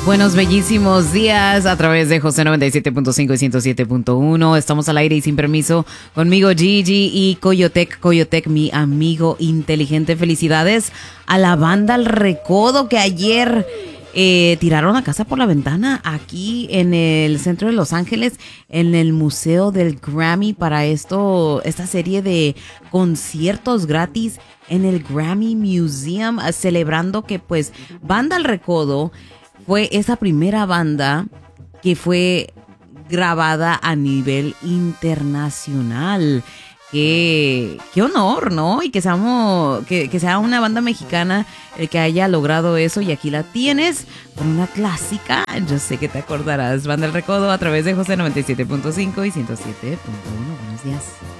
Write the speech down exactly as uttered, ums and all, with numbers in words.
Buenos, bellísimos días a través de José noventa y siete punto cinco y ciento siete punto uno. Estamos al aire y sin permiso conmigo Gigi y Coyotec, Coyotec, mi amigo inteligente. Felicidades a la banda El Recodo que ayer eh, tiraron a casa por la ventana aquí en el centro de Los Ángeles, en el Museo del Grammy, para esto, esta serie de conciertos gratis en el Grammy Museum, celebrando que pues Banda El Recodo fue esa primera banda que fue grabada a nivel internacional. Qué, qué honor, ¿no? Y que, seamos, que, que sea una banda mexicana el que haya logrado eso. Y aquí la tienes con una clásica. Yo sé que te acordarás. Banda El Recodo a través de José noventa y siete punto cinco y ciento siete punto uno. Buenos días.